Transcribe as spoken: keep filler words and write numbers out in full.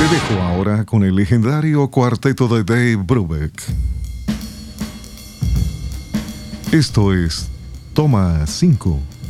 Te dejo ahora con el legendario cuarteto de Dave Brubeck. Esto es Toma cinco.